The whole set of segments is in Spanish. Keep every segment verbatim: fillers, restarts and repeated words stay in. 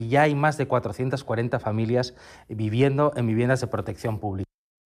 Ya hay más de cuatrocientas cuarenta familias viviendo en viviendas de protección pública.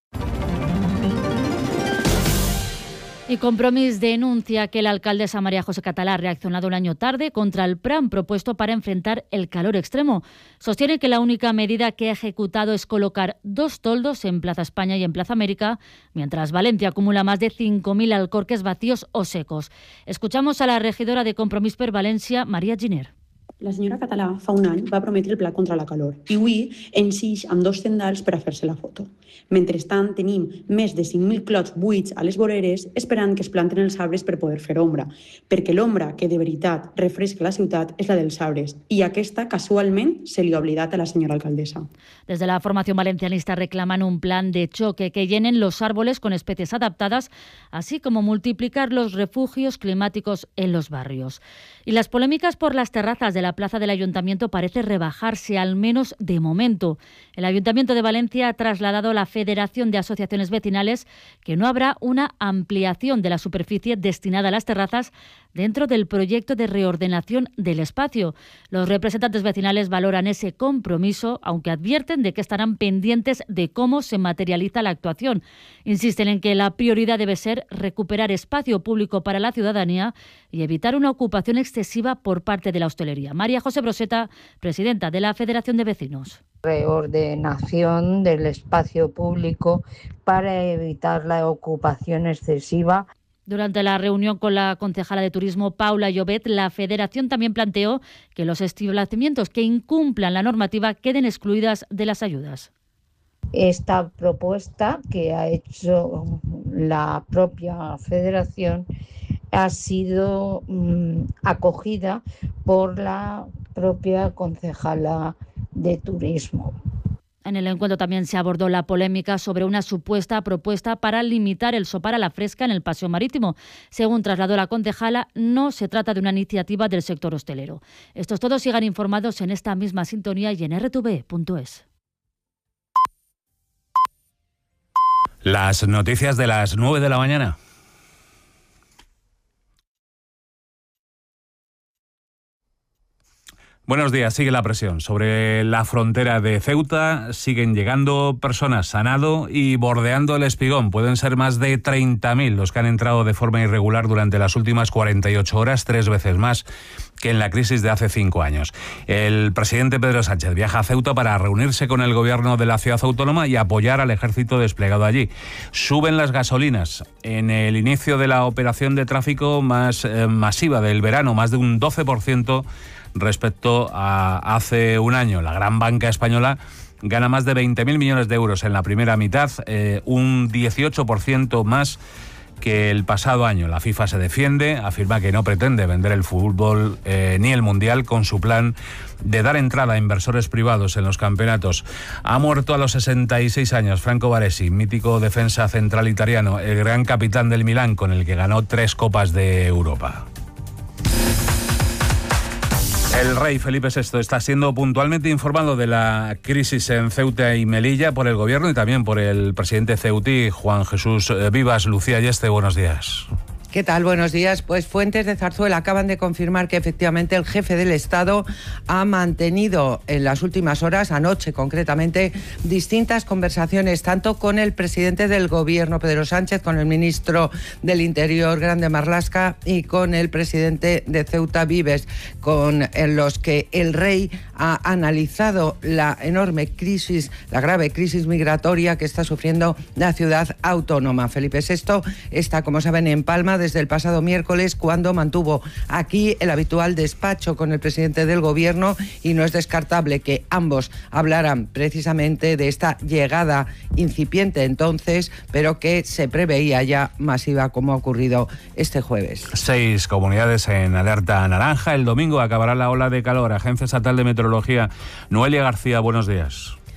Y Compromís denuncia que la alcaldesa María José Catalá ha reaccionado un año tarde contra el plan propuesto para enfrentar el calor extremo. Sostiene que la única medida que ha ejecutado es colocar dos toldos en Plaza España y en Plaza América, mientras Valencia acumula más de cinco mil alcorques vacíos o secos. Escuchamos a la regidora de Compromís per València, Maria Giner. La senyora Català fa un any va prometre el pla contra la calor i avui ensix amb dos tendals per a fer-se la foto. Mentrestant, tenim més de cinc mil clots buits a les voreres esperant que es planten els arbres per poder fer ombra, perquè l'ombra que de veritat refresca la ciutat és la dels arbres i aquesta casualment se li ha oblidat a la senyora alcaldesa. Desde la formación valencianista reclaman un plan de choque que llenen los árboles con especies adaptadas, así como multiplicar los refugios climáticos en los barrios. Y las polémicas por las terrazas de la plaza del Ayuntamiento parece rebajarse, al menos de momento. El Ayuntamiento de Valencia ha trasladado a la Federación de Asociaciones Vecinales que no habrá una ampliación de la superficie destinada a las terrazas dentro del proyecto de reordenación del espacio. Los representantes vecinales valoran ese compromiso, aunque advierten de que estarán pendientes de cómo se materializa la actuación. Insisten en que la prioridad debe ser recuperar espacio público para la ciudadanía y evitar una ocupación excesiva por parte de la hostelería. María José Broseta, presidenta de la Federación de Vecinos. Reordenación del espacio público para evitar la ocupación excesiva. Durante la reunión con la concejala de Turismo, Paula Llobet, la Federación también planteó que los establecimientos que incumplan la normativa queden excluidas de las ayudas. Esta propuesta que ha hecho la propia Federación ha sido mmm, acogida por la propia concejala de Turismo. En el encuentro también se abordó la polémica sobre una supuesta propuesta para limitar el sopar a la fresca en el paseo marítimo. Según trasladó la concejala, no se trata de una iniciativa del sector hostelero. Estos todos sigan informados en esta misma sintonía y en erre te ve punto es. Las noticias de las nueve de la mañana. Buenos días. Sigue la presión sobre la frontera de Ceuta. Siguen llegando personas a nado y bordeando el Espigón. Pueden ser más de treinta mil los que han entrado de forma irregular durante las últimas cuarenta y ocho horas, tres veces más que en la crisis de hace cinco años. El presidente Pedro Sánchez viaja a Ceuta para reunirse con el gobierno de la ciudad autónoma y apoyar al ejército desplegado allí. Suben las gasolinas. En el inicio de la operación de tráfico más eh, masiva del verano, más de un doce por ciento respecto a hace un año. La gran banca española gana más de veinte mil millones de euros en la primera mitad, eh, un dieciocho por ciento más que el pasado año. La FIFA se defiende, afirma que no pretende vender el fútbol eh, ni el Mundial con su plan de dar entrada a inversores privados en los campeonatos. Ha muerto a los sesenta y seis años Franco Baresi, mítico defensa central italiano, el gran capitán del Milán con el que ganó tres Copas de Europa. El rey Felipe sexto está siendo puntualmente informado de la crisis en Ceuta y Melilla por el gobierno y también por el presidente ceutí, Juan Jesús Vivas. Lucía Yeste, buenos días. ¿Qué tal? Buenos días. Pues fuentes de Zarzuela acaban de confirmar que efectivamente el jefe del Estado ha mantenido en las últimas horas, anoche concretamente, distintas conversaciones, tanto con el presidente del Gobierno, Pedro Sánchez, con el ministro del Interior, Grande Marlaska, y con el presidente de Ceuta, Vives, con los que el rey ha analizado la enorme crisis, la grave crisis migratoria que está sufriendo la ciudad autónoma. Felipe sexto está, como saben, en Palma desde el pasado miércoles, cuando mantuvo aquí el habitual despacho con el presidente del Gobierno, y no es descartable que ambos hablaran precisamente de esta llegada incipiente entonces, pero que se preveía ya masiva, como ha ocurrido este jueves. Seis comunidades en alerta naranja. El domingo acabará la ola de calor. Agencia Estatal de Meteorología. Noelia García, buenos días.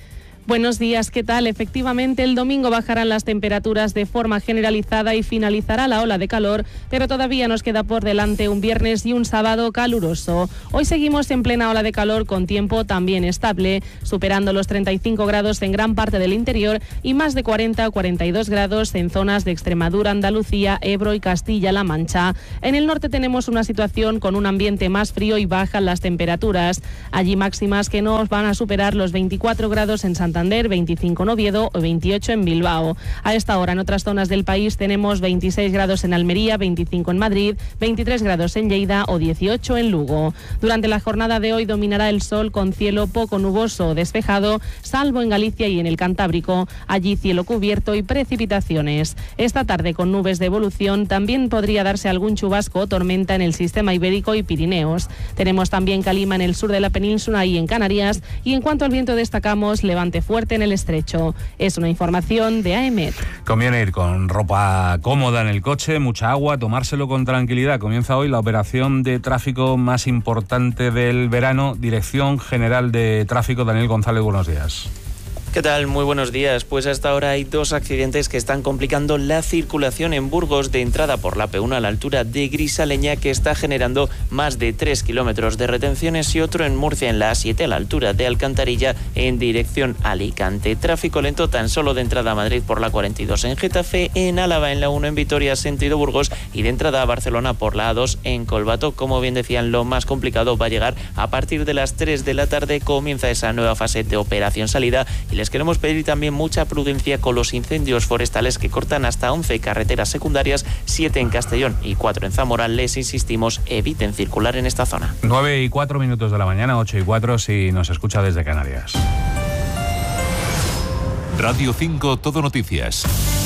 Buenos días, ¿qué tal? Efectivamente, el domingo bajarán las temperaturas de forma generalizada y finalizará la ola de calor, pero todavía nos queda por delante un viernes y un sábado caluroso. Hoy seguimos en plena ola de calor con tiempo también estable, superando los treinta y cinco grados en gran parte del interior y más de cuarenta o cuarenta y dos grados en zonas de Extremadura, Andalucía, Ebro y Castilla-La Mancha. En el norte tenemos una situación con un ambiente más frío y bajan las temperaturas. Allí máximas que no van a superar los veinticuatro grados en Santander, veinticinco en Oviedo o veintiocho en Bilbao. A esta hora en otras zonas del país tenemos veintiséis grados en Almería, veinticinco en Madrid, veintitrés grados en Lleida o dieciocho en Lugo. Durante la jornada de hoy dominará el sol con cielo poco nuboso o despejado, salvo en Galicia y en el Cantábrico. Allí cielo cubierto y precipitaciones. Esta tarde con nubes de evolución también podría darse algún chubasco o tormenta en el sistema ibérico y Pirineos. Tenemos también calima en el sur de la península y en Canarias, y en cuanto al viento destacamos levante fuerte en el estrecho. Es una información de A E M E T. Conviene ir con ropa cómoda en el coche, mucha agua, tomárselo con tranquilidad. Comienza hoy la operación de tráfico más importante del verano. Dirección General de Tráfico, Daniel González, buenos días. ¿Qué tal? Muy buenos días. Pues hasta ahora hay dos accidentes que están complicando la circulación en Burgos, de entrada por la P uno a la altura de Grisaleña, que está generando más de tres kilómetros de retenciones, y otro en Murcia en la A siete a la altura de Alcantarilla en dirección Alicante. Tráfico lento tan solo de entrada a Madrid por la cuarenta y dos en Getafe, en Álava en la uno en Vitoria sentido Burgos, y de entrada a Barcelona por la A dos en Colbato. Como bien decían, lo más complicado va a llegar a partir de las tres de la tarde. Comienza esa nueva fase de operación salida, y les queremos pedir también mucha prudencia con los incendios forestales que cortan hasta once carreteras secundarias, siete en Castellón y cuatro en Zamora. Les insistimos, eviten circular en esta zona. nueve y cuatro minutos de la mañana, ocho y cuatro si nos escucha desde Canarias. Radio cinco Todo Noticias.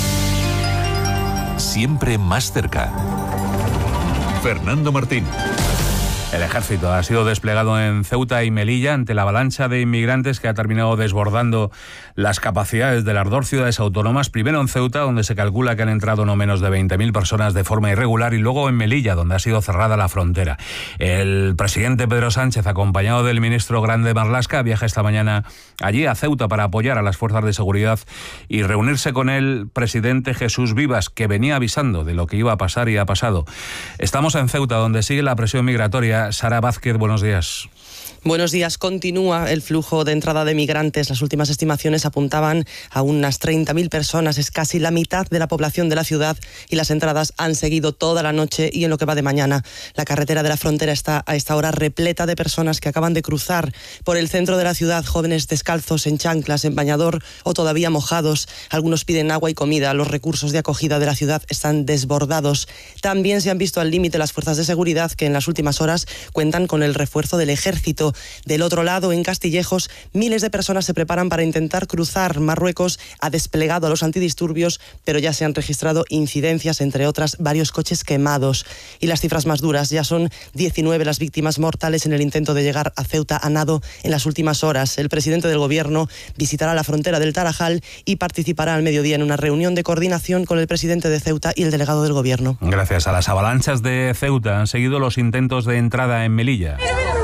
Siempre más cerca. Fernando Martín. El ejército ha sido desplegado en Ceuta y Melilla ante la avalancha de inmigrantes que ha terminado desbordando las capacidades de las dos ciudades autónomas. Primero en Ceuta, donde se calcula que han entrado no menos de veinte mil personas de forma irregular, y luego en Melilla, donde ha sido cerrada la frontera. El presidente Pedro Sánchez, acompañado del ministro Grande Marlaska, viaja esta mañana allí a Ceuta para apoyar a las fuerzas de seguridad y reunirse con el presidente Jesús Vivas, que venía avisando de lo que iba a pasar y ha pasado. Estamos en Ceuta, donde sigue la presión migratoria. Sara Vázquez, buenos días. Buenos días. Continúa el flujo de entrada de migrantes. Las últimas estimaciones apuntaban a unas treinta mil personas. Es casi la mitad de la población de la ciudad, y las entradas han seguido toda la noche y en lo que va de mañana. La carretera de la frontera está a esta hora repleta de personas que acaban de cruzar por el centro de la ciudad, jóvenes descalzos, en chanclas, en bañador o todavía mojados. Algunos piden agua y comida. Los recursos de acogida de la ciudad están desbordados. También se han visto al límite las fuerzas de seguridad, que en las últimas horas cuentan con el refuerzo del ejército. Del otro lado, en Castillejos, miles de personas se preparan para intentar cruzar. Marruecos ha desplegado a los antidisturbios, pero ya se han registrado incidencias, entre otras varios coches quemados. Y las cifras más duras: ya son diecinueve las víctimas mortales en el intento de llegar a Ceuta a nado en las últimas horas. El presidente del Gobierno visitará la frontera del Tarajal y participará al mediodía en una reunión de coordinación con el presidente de Ceuta y el delegado del Gobierno. Gracias a las avalanchas de Ceuta han seguido los intentos de entrada en Melilla.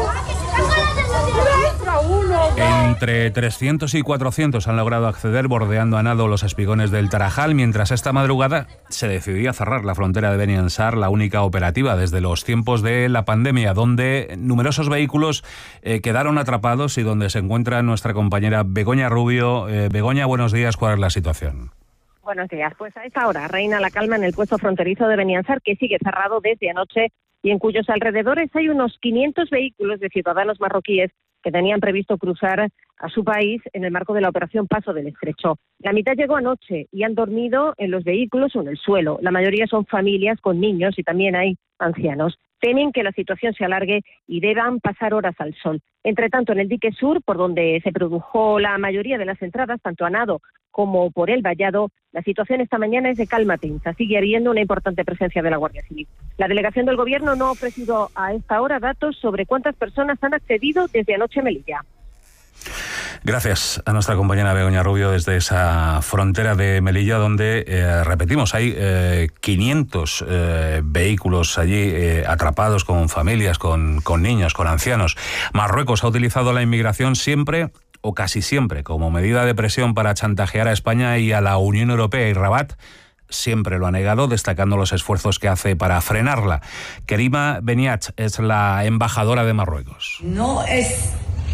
Entre trescientos y cuatrocientos han logrado acceder bordeando a nado los espigones del Tarajal, mientras esta madrugada se decidía cerrar la frontera de Beni Ansar, la única operativa desde los tiempos de la pandemia, donde numerosos vehículos eh, quedaron atrapados y donde se encuentra nuestra compañera Begoña Rubio. Eh, Begoña, buenos días, ¿cuál es la situación? Buenos días. Pues a esta hora reina la calma en el puesto fronterizo de Beni Ansar, que sigue cerrado desde anoche y en cuyos alrededores hay unos quinientos vehículos de ciudadanos marroquíes que tenían previsto cruzar a su país en el marco de la operación Paso del Estrecho. La mitad llegó anoche y han dormido en los vehículos o en el suelo. La mayoría son familias con niños y también hay ancianos. Temen que la situación se alargue y deban pasar horas al sol. Entre tanto, en el dique sur, por donde se produjo la mayoría de las entradas, tanto a nado como por el vallado, la situación esta mañana es de calma tensa. Sigue habiendo una importante presencia de la Guardia Civil. La delegación del Gobierno no ha ofrecido a esta hora datos sobre cuántas personas han accedido desde anoche a Melilla. Gracias a nuestra compañera Begoña Rubio desde esa frontera de Melilla, donde, eh, repetimos, hay eh, quinientos eh, vehículos allí eh, atrapados con familias, con, con niños, con ancianos. Marruecos ha utilizado la inmigración siempre o casi siempre, como medida de presión para chantajear a España y a la Unión Europea, y Rabat siempre lo ha negado, destacando los esfuerzos que hace para frenarla. Kerima Beniach es la embajadora de Marruecos. No es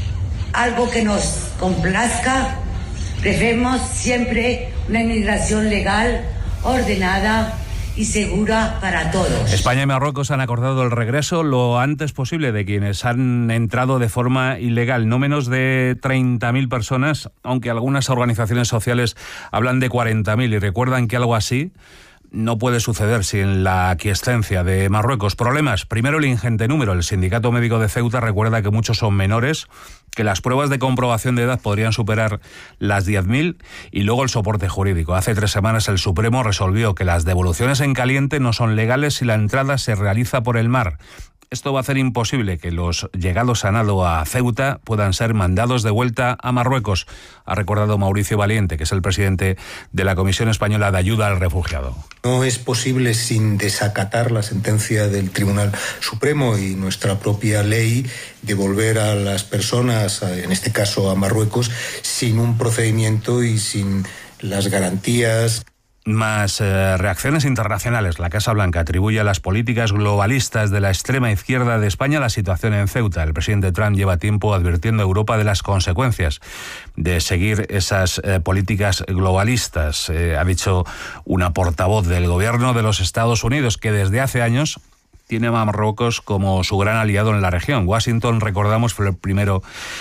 algo que nos complazca, preferimos siempre una inmigración legal, ordenada y segura para todos. España y Marruecos han acordado el regreso lo antes posible de quienes han entrado de forma ilegal. No menos de treinta mil personas, aunque algunas organizaciones sociales hablan de cuarenta mil y recuerdan que algo así no puede suceder sin la aquiescencia de Marruecos. Problemas. Primero, el ingente número. El Sindicato Médico de Ceuta recuerda que muchos son menores, que las pruebas de comprobación de edad podrían superar las diez mil, y luego el soporte jurídico. Hace tres semanas el Supremo resolvió que las devoluciones en caliente no son legales si la entrada se realiza por el mar. Esto va a hacer imposible que los llegados a nado a Ceuta puedan ser mandados de vuelta a Marruecos, ha recordado Mauricio Valiente, que es el presidente de la Comisión Española de Ayuda al Refugiado. No es posible, sin desacatar la sentencia del Tribunal Supremo y nuestra propia ley, devolver a las personas, en este caso a Marruecos, sin un procedimiento y sin las garantías. Más eh, reacciones internacionales. La Casa Blanca atribuye a las políticas globalistas de la extrema izquierda de España la situación en Ceuta. El presidente Trump lleva tiempo advirtiendo a Europa de las consecuencias de seguir esas eh, políticas globalistas. Eh, ha dicho una portavoz del gobierno de los Estados Unidos que desde hace años tiene a Marruecos como su gran aliado en la región. Washington, recordamos, fue el primero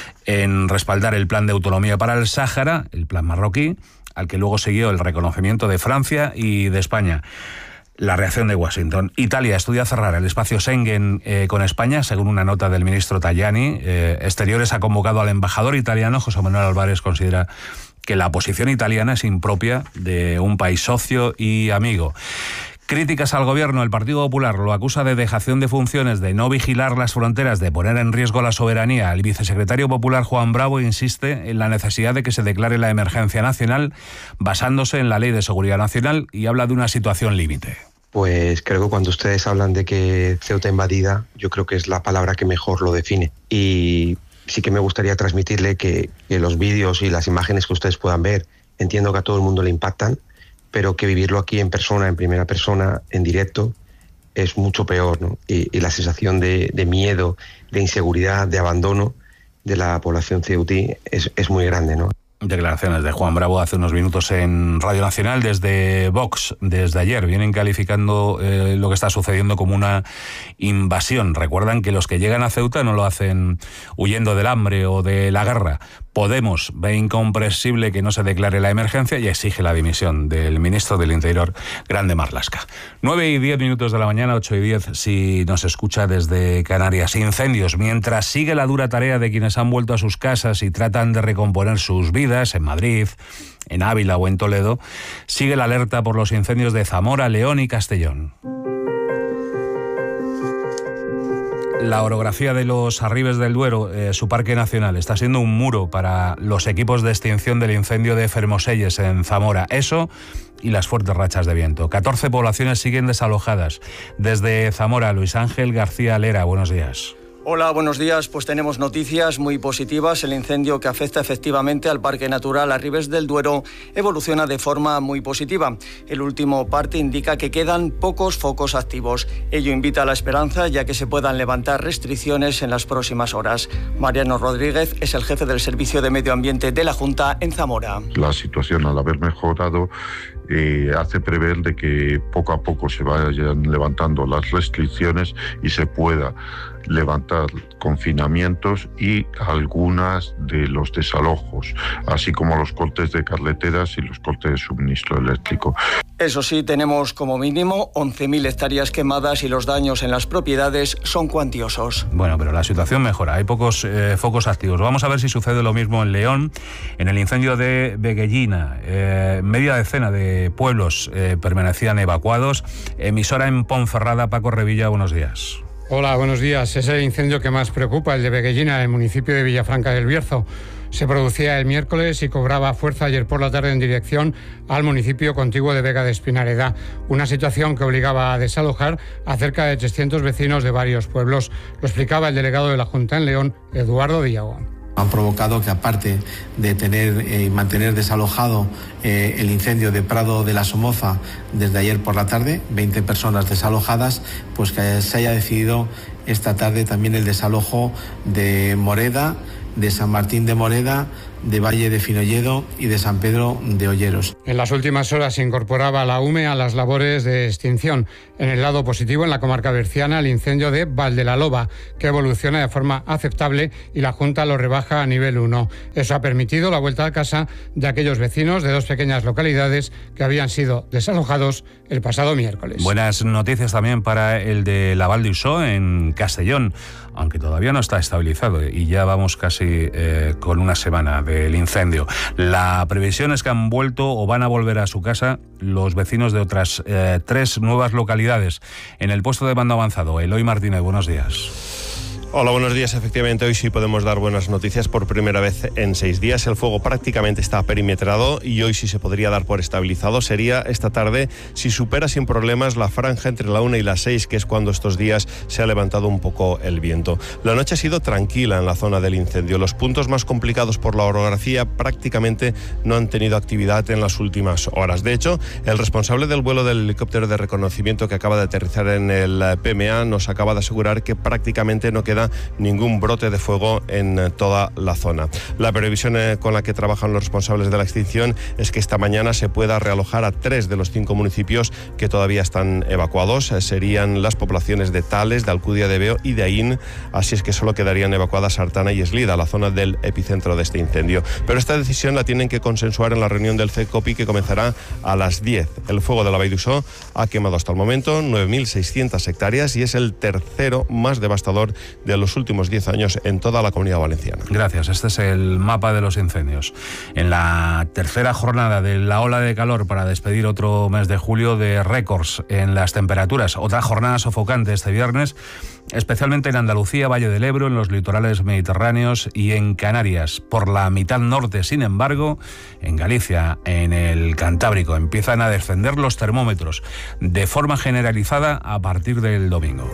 en respaldar el plan de autonomía para el Sáhara, el plan marroquí, al que luego siguió el reconocimiento de Francia y de España. La reacción de Washington. Italia estudia cerrar el espacio Schengen eh, con España, según una nota del ministro Tajani. Eh, Exteriores ha convocado al embajador italiano. José Manuel Álvarez considera que la posición italiana es impropia de un país socio y amigo. Críticas al gobierno. El Partido Popular lo acusa de dejación de funciones, de no vigilar las fronteras, de poner en riesgo la soberanía. El vicesecretario popular Juan Bravo insiste en la necesidad de que se declare la emergencia nacional basándose en la Ley de Seguridad Nacional y habla de una situación límite. Pues creo que cuando ustedes hablan de que Ceuta invadida, yo creo que es la palabra que mejor lo define. Y sí que me gustaría transmitirle que, que los vídeos y las imágenes que ustedes puedan ver, entiendo que a todo el mundo le impactan, pero que vivirlo aquí en persona, en primera persona, en directo, es mucho peor, ¿no? Y, y la sensación de, de miedo, de inseguridad, de abandono de la población ceutí es, es muy grande, ¿no? Declaraciones de Juan Bravo hace unos minutos en Radio Nacional desde Vox. Desde ayer vienen calificando eh, lo que está sucediendo como una invasión. Recuerdan que los que llegan a Ceuta no lo hacen huyendo del hambre o de la guerra. Podemos ve incomprensible que no se declare la emergencia y exige la dimisión del ministro del Interior, Grande Marlaska. nueve y diez minutos de la mañana, ocho y diez si nos escucha desde Canarias. Incendios. Mientras sigue la dura tarea de quienes han vuelto a sus casas y tratan de recomponer sus vidas en Madrid, en Ávila o en Toledo, sigue la alerta por los incendios de Zamora, León y Castellón. La orografía de los Arribes del Duero, eh, su parque nacional, está siendo un muro para los equipos de extinción del incendio de Fermoselles en Zamora. Eso y las fuertes rachas de viento. catorce poblaciones siguen desalojadas. Desde Zamora, Luis Ángel García Lera, buenos días. Hola, buenos días. Pues tenemos noticias muy positivas. El incendio que afecta efectivamente al Parque Natural Arribes del Duero evoluciona de forma muy positiva. El último parte indica que quedan pocos focos activos. Ello invita a la esperanza, ya que se puedan levantar restricciones en las próximas horas. Mariano Rodríguez es el jefe del Servicio de Medio Ambiente de la Junta en Zamora. La situación, al haber mejorado, Eh, hace prever de que poco a poco se vayan levantando las restricciones y se pueda levantar confinamientos y algunas de los desalojos, así como los cortes de carreteras y los cortes de suministro eléctrico. Eso sí, tenemos como mínimo once mil hectáreas quemadas y los daños en las propiedades son cuantiosos. Bueno, pero la situación mejora, hay pocos eh, focos activos. Vamos a ver si sucede lo mismo en León, en el incendio de Veguellina. Eh, media decena de pueblos eh, permanecían evacuados. Emisora en Ponferrada, Paco Revilla, buenos días. Hola, buenos días. Es el incendio que más preocupa, el de Veguellina, en el municipio de Villafranca del Bierzo. Se producía el miércoles y cobraba fuerza ayer por la tarde en dirección al municipio contiguo de Vega de Espinareda. Una situación que obligaba a desalojar a cerca de trescientos vecinos de varios pueblos. Lo explicaba el delegado de la Junta en León, Eduardo Diago. Han provocado que, aparte de tener y eh, mantener desalojado eh, el incendio de Prado de la Somoza desde ayer por la tarde, veinte personas desalojadas, pues que se haya decidido esta tarde también el desalojo de Moreda, de San Martín de Moreda, de Valle de Finolledo y de San Pedro de Olleros. En las últimas horas se incorporaba la U M E a las labores de extinción. En el lado positivo, en la comarca berciana, el incendio de Valdelaloba, que evoluciona de forma aceptable y la Junta lo rebaja a nivel uno. Eso ha permitido la vuelta a casa de aquellos vecinos de dos pequeñas localidades que habían sido desalojados el pasado miércoles. Buenas noticias también para el de la Val d'Uixó, en Castellón, aunque todavía no está estabilizado y ya vamos casi eh, con una semana del incendio. La previsión es que han vuelto o van a volver a su casa los vecinos de otras eh, tres nuevas localidades. En el puesto de mando avanzado, Eloy Martínez, buenos días. Hola, buenos días. Efectivamente, hoy sí podemos dar buenas noticias. Por primera vez en seis días el fuego prácticamente está perimetrado y hoy sí se podría dar por estabilizado. Sería esta tarde si supera sin problemas la franja entre la una y las seis, que es cuando estos días se ha levantado un poco el viento. La noche ha sido tranquila en la zona del incendio. Los puntos más complicados por la orografía prácticamente no han tenido actividad en las últimas horas. De hecho, el responsable del vuelo del helicóptero de reconocimiento que acaba de aterrizar en el P M A nos acaba de asegurar que prácticamente no queda ningún brote de fuego en toda la zona. La previsión con la que trabajan los responsables de la extinción es que esta mañana se pueda realojar a tres de los cinco municipios que todavía están evacuados. Serían las poblaciones de Tales, de Alcudia de Veo y de Aín, así es que solo quedarían evacuadas Artana y Eslida, la zona del epicentro de este incendio. Pero esta decisión la tienen que consensuar en la reunión del CECOPI, que comenzará a las diez. El fuego de la Val d'Uixó ha quemado hasta el momento nueve mil seiscientas hectáreas y es el tercero más devastador de los últimos diez años en toda la Comunidad Valenciana. Gracias. Este es el mapa de los incendios. En la tercera jornada de la ola de calor para despedir otro mes de julio de récords en las temperaturas. Otra jornada sofocante este viernes, especialmente en Andalucía, Valle del Ebro, en los litorales mediterráneos y en Canarias. Por la mitad norte, sin embargo, en Galicia, en el Cantábrico, empiezan a descender los termómetros de forma generalizada a partir del domingo.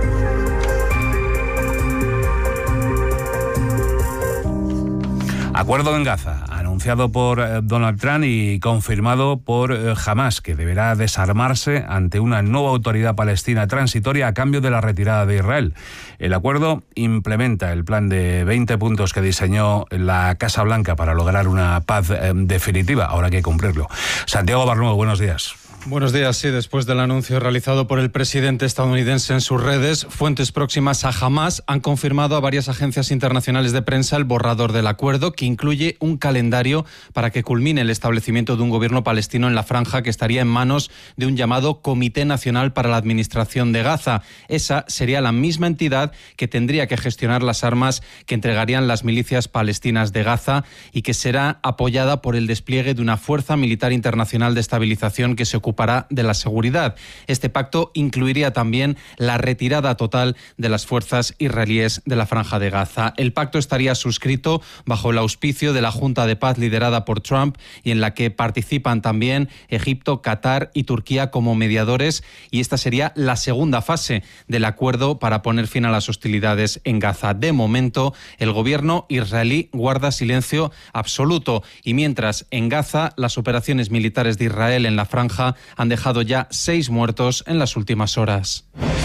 Acuerdo en Gaza, anunciado por Donald Trump y confirmado por Hamas, que deberá desarmarse ante una nueva autoridad palestina transitoria a cambio de la retirada de Israel. El acuerdo implementa el plan de veinte puntos que diseñó la Casa Blanca para lograr una paz eh, definitiva. Ahora hay que cumplirlo. Santiago Barnuevo, buenos días. Buenos días. Sí, después del anuncio realizado por el presidente estadounidense en sus redes, fuentes próximas a Hamas han confirmado a varias agencias internacionales de prensa el borrador del acuerdo, que incluye un calendario para que culmine el establecimiento de un gobierno palestino en la franja, que estaría en manos de un llamado Comité Nacional para la Administración de Gaza. Esa sería la misma entidad que tendría que gestionar las armas que entregarían las milicias palestinas de Gaza y que será apoyada por el despliegue de una fuerza militar internacional de estabilización que se ocupa de la seguridad. Este pacto incluiría también la retirada total de las fuerzas israelíes de la Franja de Gaza. El pacto estaría suscrito bajo el auspicio de la Junta de Paz liderada por Trump y en la que participan también Egipto, Qatar y Turquía como mediadores, y esta sería la segunda fase del acuerdo para poner fin a las hostilidades en Gaza. De momento, el gobierno israelí guarda silencio absoluto y mientras en Gaza las operaciones militares de Israel en la franja han dejado ya seis muertos en las últimas horas.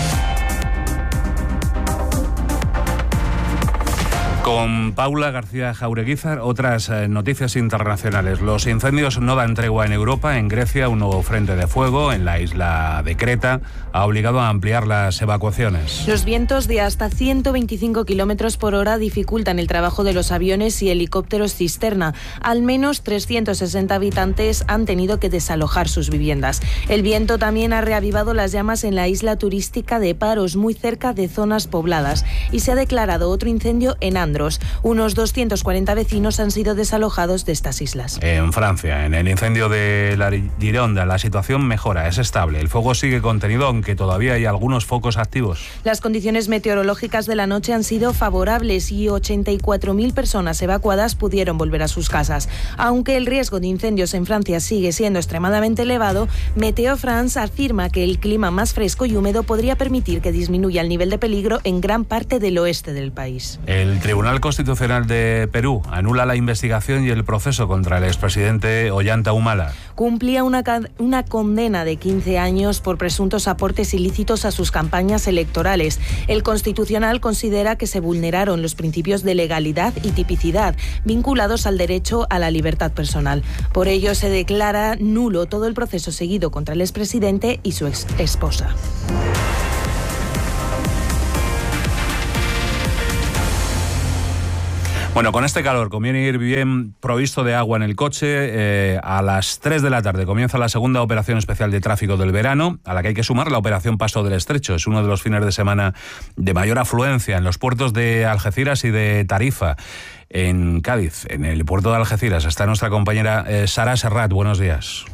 Con Paula García Jaureguizar, otras eh, noticias internacionales. Los incendios no dan tregua en Europa. En Grecia, un nuevo frente de fuego en la isla de Creta ha obligado a ampliar las evacuaciones. Los vientos de hasta ciento veinticinco kilómetros por hora dificultan el trabajo de los aviones y helicópteros cisterna. Al menos trescientos sesenta habitantes han tenido que desalojar sus viviendas. El viento también ha reavivado las llamas en la isla turística de Paros, muy cerca de zonas pobladas, y se ha declarado otro incendio en Andros. Unos doscientos cuarenta vecinos han sido desalojados de estas islas. En Francia, en el incendio de la Gironda, la situación mejora, es estable. El fuego sigue contenido, aunque todavía hay algunos focos activos. Las condiciones meteorológicas de la noche han sido favorables y ochenta y cuatro mil personas evacuadas pudieron volver a sus casas. Aunque el riesgo de incendios en Francia sigue siendo extremadamente elevado, Meteo France afirma que el clima más fresco y húmedo podría permitir que disminuya el nivel de peligro en gran parte del oeste del país. El Tribunal Tribunal Constitucional de Perú anula la investigación y el proceso contra el expresidente Ollanta Humala. Cumplía una, una condena de quince años por presuntos aportes ilícitos a sus campañas electorales. El Constitucional considera que se vulneraron los principios de legalidad y tipicidad vinculados al derecho a la libertad personal. Por ello se declara nulo todo el proceso seguido contra el expresidente y su ex esposa. Bueno, con este calor conviene ir bien provisto de agua en el coche. Eh, a las tres de la tarde comienza la segunda operación especial de tráfico del verano, a la que hay que sumar la operación Paso del Estrecho. Es uno de los fines de semana de mayor afluencia en los puertos de Algeciras y de Tarifa. En Cádiz, en el puerto de Algeciras, está nuestra compañera eh, Sara Serrat. Buenos días.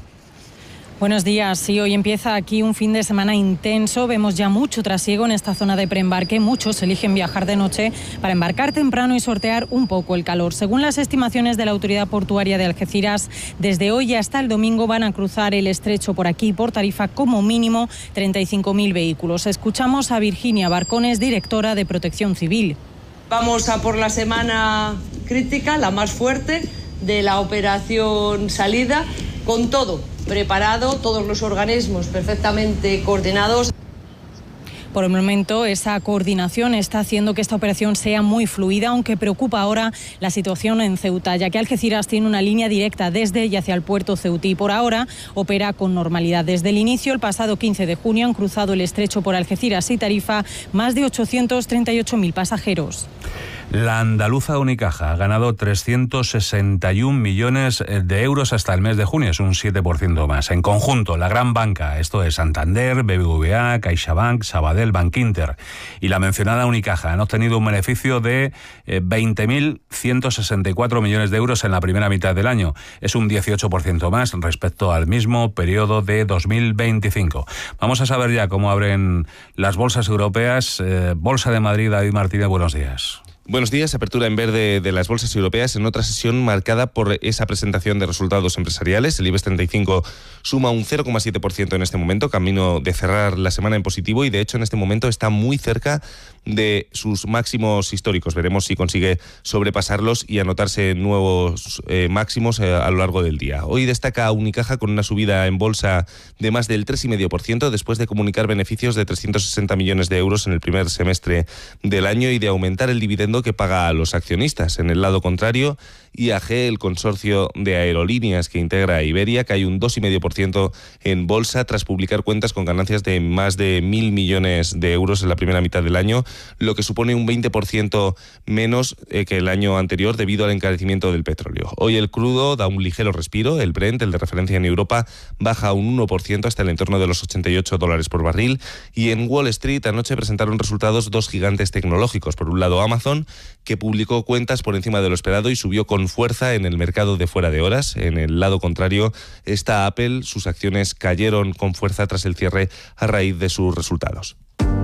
Buenos días. Sí, hoy empieza aquí un fin de semana intenso. Vemos ya mucho trasiego en esta zona de preembarque. Muchos eligen viajar de noche para embarcar temprano y sortear un poco el calor. Según las estimaciones de la Autoridad Portuaria de Algeciras, desde hoy hasta el domingo van a cruzar el estrecho por aquí, por Tarifa, como mínimo treinta y cinco mil vehículos. Escuchamos a Virginia Barcones, directora de Protección Civil. Vamos a por la semana crítica, la más fuerte de la operación salida, con todo preparado, todos los organismos perfectamente coordinados. Por el momento, esa coordinación está haciendo que esta operación sea muy fluida, aunque preocupa ahora la situación en Ceuta, ya que Algeciras tiene una línea directa desde y hacia el puerto ceutí. Por ahora opera con normalidad. Desde el inicio, el pasado quince de junio, han cruzado el estrecho por Algeciras y Tarifa más de ochocientos treinta y ocho mil pasajeros. La andaluza Unicaja ha ganado trescientos sesenta y un millones de euros hasta el mes de junio, es un siete por ciento más. En conjunto, la gran banca, esto es Santander, B B V A, CaixaBank, Sabadell, Bankinter y la mencionada Unicaja, han obtenido un beneficio de eh, veinte mil ciento sesenta y cuatro millones de euros en la primera mitad del año. Es un dieciocho por ciento más respecto al mismo periodo de dos mil veinticinco. Vamos a saber ya cómo abren las bolsas europeas. Eh, Bolsa de Madrid, David Martínez, buenos días. Buenos días. Apertura en verde de las bolsas europeas en otra sesión marcada por esa presentación de resultados empresariales. El IBEX treinta y cinco suma un cero coma siete por ciento en este momento, camino de cerrar la semana en positivo, y de hecho en este momento está muy cerca de sus máximos históricos. Veremos si consigue sobrepasarlos y anotarse nuevos eh, máximos eh, a lo largo del día. Hoy destaca Unicaja con una subida en bolsa de más del tres coma cinco por ciento después de comunicar beneficios de trescientos sesenta millones de euros en el primer semestre del año y de aumentar el dividendo que paga a los accionistas. En el lado contrario, I A G, el consorcio de aerolíneas que integra a Iberia, cae un dos coma cinco por ciento en bolsa tras publicar cuentas con ganancias de más de mil millones de euros en la primera mitad del año, lo que supone un veinte por ciento menos eh, que el año anterior debido al encarecimiento del petróleo. Hoy el crudo da un ligero respiro. El Brent, el de referencia en Europa, baja un uno por ciento hasta el entorno de los ochenta y ocho dólares por barril. Y en Wall Street anoche presentaron resultados dos gigantes tecnológicos. Por un lado, Amazon, que publicó cuentas por encima de lo esperado y subió con fuerza en el mercado de fuera de horas. En el lado contrario está Apple. Sus acciones cayeron con fuerza tras el cierre a raíz de sus resultados.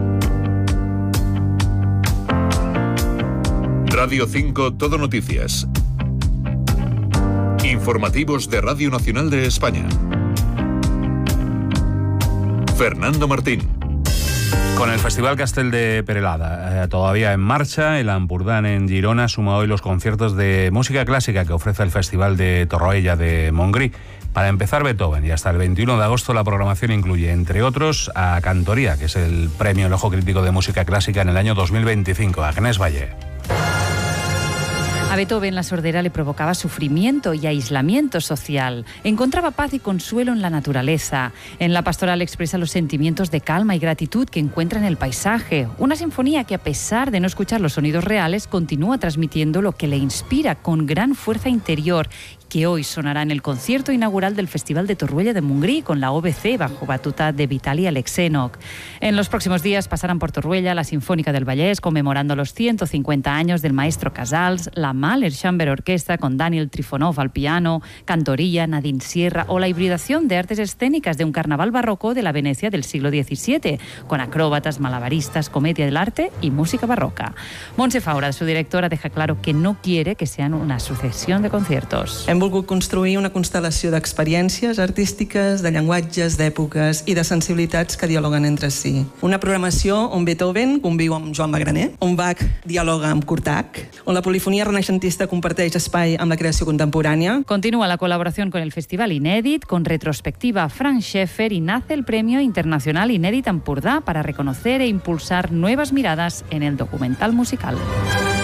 Radio cinco Todo Noticias. Informativos de Radio Nacional de España. Fernando Martín. Con el Festival Castell de Perelada eh, todavía en marcha, el Ampurdán en Girona suma hoy los conciertos de música clásica que ofrece el Festival de Torroella de Montgrí. Para empezar, Beethoven, y hasta el veintiuno de agosto la programación incluye, entre otros, a Cantoría, que es el premio El Ojo Crítico de Música Clásica en el año dos mil veinticinco. Agnés Valle. A Beethoven la sordera le provocaba sufrimiento y aislamiento social. Encontraba paz y consuelo en la naturaleza. En la pastoral expresa los sentimientos de calma y gratitud que encuentra en el paisaje. Una sinfonía que, a pesar de no escuchar los sonidos reales, continúa transmitiendo lo que le inspira con gran fuerza interior, que hoy sonará en el concierto inaugural del Festival de Torroella de Montgrí con la O B C bajo batuta de Vitali Alexenok. En los próximos días pasarán por Torroella la Sinfónica del Vallès, conmemorando los ciento cincuenta años del maestro Casals, la Mahler Chamber Orquesta con Daniel Trifonov al piano, Cantoría, Nadine Sierra o la hibridación de artes escénicas de un carnaval barroco de la Venecia del siglo diecisiete, con acróbatas, malabaristas, comedia del arte y música barroca. Montse Faura, su directora, deja claro que no quiere que sean una sucesión de conciertos. En Hem volgut construir una constel·lació d'experiències artístiques, de llenguatges, d'èpoques i de sensibilitats que dialoguen entre si. Una programació on Beethoven conviu amb Joan Magraner, on Bach dialoga amb Kurtak, on la polifonia renaixentista comparteix espai amb la creació contemporània. Continúa la colaboración con el Festival Inédit, con retrospectiva Frank Schaeffer, y nace el Premio Internacional Inédit Ampurdá para reconocer e impulsar nuevas miradas en el documental musical.